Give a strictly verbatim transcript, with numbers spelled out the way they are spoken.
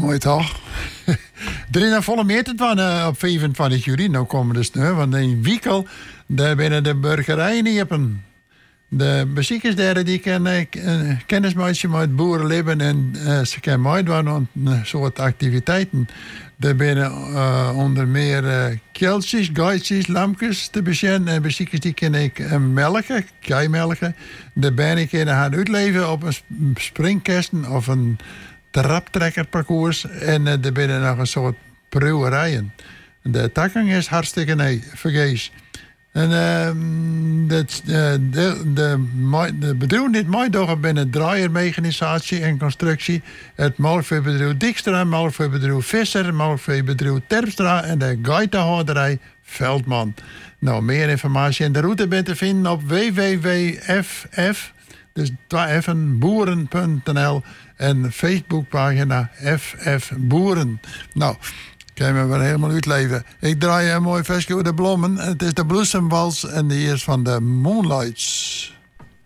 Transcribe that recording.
Mooi toch? Er is volle meter van uh, op vijfentwintig juli. Nou komen de sneu, want in Wiekel, daar binnen de burgerijen niepen. De beziekers daar die kunnen uh, kennis maken met boerenleven en uh, ze kunnen meedoen aan een soort activiteiten. Daar binnen uh, onder meer uh, keltjes, geitjes, lampjes te bezieken. En beziekers die kunnen ik uh, melken, keimelken. Daar ben ik kunnen gaan uitleven op een sp- springkasten of een traptrekkerparcours. En uh, daar binnen nog een soort brouwerijen. De takking is hartstikke nee, vergees. En uh, dat, uh, de, de, de bedrijf dit meedogen binnen draaiermechanisatie en constructie. Het melkveebedrijf Dijkstra, melkveebedrijf Visser, melkveebedrijf Terpstra en de geitenhouderij Veldman. Nou, meer informatie en de route bent te vinden op w w w punt f f, dus boeren punt n l en Facebookpagina F F Boeren. Nou, kan je me weer helemaal uitleven. Ik draai een mooi versje over de bloemen. Het is de Bloesemwals en die is van de Moonlights.